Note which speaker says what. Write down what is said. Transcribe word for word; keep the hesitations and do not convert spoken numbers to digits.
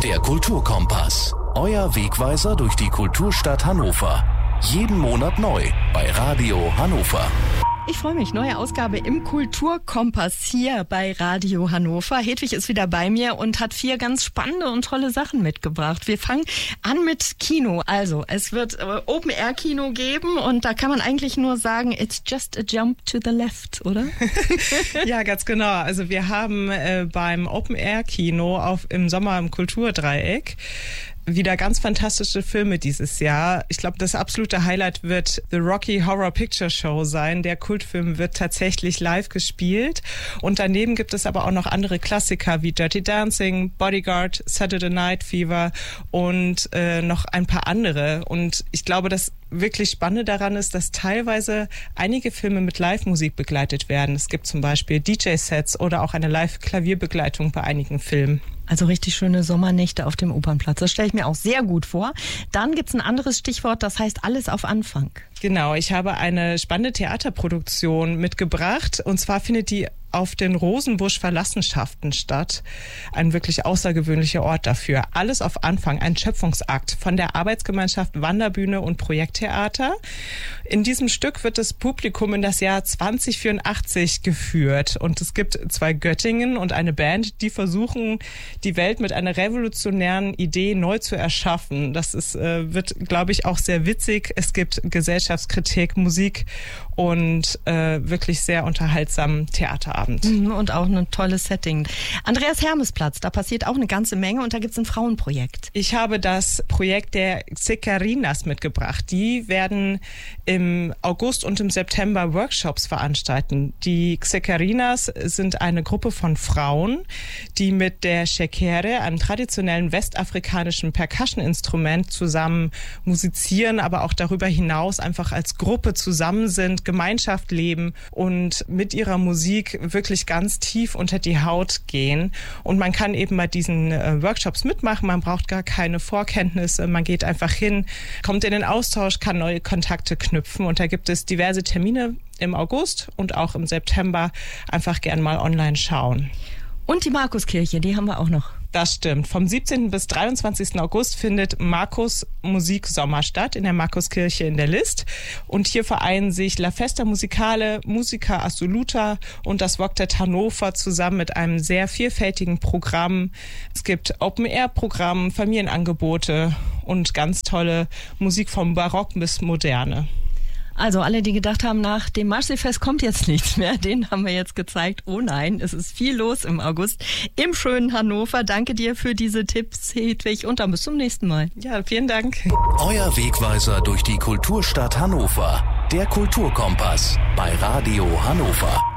Speaker 1: Der Kulturkompass. Euer Wegweiser durch die Kulturstadt Hannover. Jeden Monat neu bei Radio Hannover.
Speaker 2: Ich freue mich. Neue Ausgabe im Kulturkompass hier bei Radio Hannover. Hedwig ist wieder bei mir und hat vier ganz spannende und tolle Sachen mitgebracht. Wir fangen an mit Kino. Also, es wird äh, Open-Air-Kino geben und da kann man eigentlich nur sagen, it's just a jump to the left, oder?
Speaker 3: Ja, ganz genau. Also wir haben äh, beim Open-Air-Kino auf im Sommer im Kulturdreieck wieder ganz fantastische Filme dieses Jahr. Ich glaube, das absolute Highlight wird The Rocky Horror Picture Show sein. Der Kultfilm wird tatsächlich live gespielt. Und daneben gibt es aber auch noch andere Klassiker wie Dirty Dancing, Bodyguard, Saturday Night Fever und äh, noch ein paar andere. Und ich glaube, das wirklich Spannende daran ist, dass teilweise einige Filme mit Live-Musik begleitet werden. Es gibt zum Beispiel D J-Sets oder auch eine Live-Klavierbegleitung bei einigen Filmen.
Speaker 2: Also richtig schöne Sommernächte auf dem Opernplatz. Das stelle ich mir auch sehr gut vor. Dann gibt's ein anderes Stichwort, das heißt alles auf Anfang.
Speaker 3: Genau, ich habe eine spannende Theaterproduktion mitgebracht. Und zwar findet die auf den Rosenbusch-Verlassenschaften statt. Ein wirklich außergewöhnlicher Ort dafür. Alles auf Anfang, ein Schöpfungsakt von der Arbeitsgemeinschaft Wanderbühne und Projekttheater. In diesem Stück wird das Publikum in das Jahr zwanzig vierundachtzig geführt. Und es gibt zwei Göttingen und eine Band, die versuchen, die Welt mit einer revolutionären Idee neu zu erschaffen. Das ist, äh, wird, glaube ich, auch sehr witzig. Es gibt Gesellschaftskritik, Musik und äh, wirklich sehr unterhaltsamen Theaterabend.
Speaker 2: Und auch ein tolles Setting. Andreas Hermesplatz, da passiert auch eine ganze Menge und da gibt es ein Frauenprojekt.
Speaker 3: Ich habe das Projekt der Xikarinas mitgebracht. Die werden im August und im September Workshops veranstalten. Die Xikarinas sind eine Gruppe von Frauen, die mit der Shekere, einem traditionellen westafrikanischen Percussion-Instrument, zusammen musizieren, aber auch darüber hinaus einfach als Gruppe zusammen sind, Gemeinschaft leben und mit ihrer Musik wirklich ganz tief unter die Haut gehen. Und man kann eben bei diesen äh, Workshops mitmachen. Man braucht gar keine Vorkenntnisse. Man geht einfach hin, kommt in den Austausch, kann neue Kontakte knüpfen. Und da gibt es diverse Termine im August und auch im September. Einfach gern mal online schauen.
Speaker 2: Und die Markuskirche, die haben wir auch noch.
Speaker 3: Das stimmt. Vom siebzehnten bis dreiundzwanzigsten August findet Markus Musiksommer statt in der Markuskirche in der List. Und hier vereinen sich La Festa Musicale, Musica Assoluta und das Woktet Hannover zusammen mit einem sehr vielfältigen Programm. Es gibt Open-Air-Programm, Familienangebote und ganz tolle Musik vom Barock bis Moderne.
Speaker 2: Also alle, die gedacht haben, nach dem Marseillefest kommt jetzt nichts mehr, denen haben wir jetzt gezeigt, oh nein, es ist viel los im August im schönen Hannover. Danke dir für diese Tipps, Hedwig, und dann bis zum nächsten Mal.
Speaker 3: Ja, vielen Dank.
Speaker 1: Euer Wegweiser durch die Kulturstadt Hannover. Der Kulturkompass bei Radio Hannover.